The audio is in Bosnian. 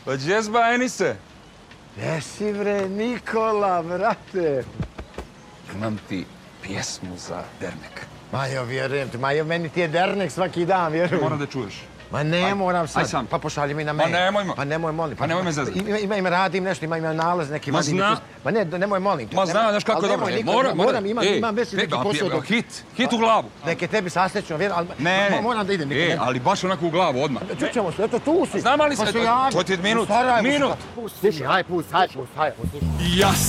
Pa džezba, Enise? Jesi bre, Nikola, brate. Imam ti pjesmu za dernek. Majo, vjerujem ti. Majo, meni ti je dernek svaki dan, vjerujem. Moram da čuješ. Ma ne moram sad. Aj sam. Pa pošalji mi na mail. Pa nemoj me. Pa nemoj, molim. Pa nemoj me zezati. Ima radim nešto, ima nalaz neki. Ma zna. Ma ne, nemoj, molim. Ma zna, znaš kako je dobro. Moram, imam već neki posao. Hit u glavu. Neke tebi sasrećno, vjerujem. Ne. Moram da idem. Ali baš onako u glavu, odmah. Čućemo se, eto tu si. Znam ali se, Pa se javi. to ti je minut. Pusti, aj, pusti. Ja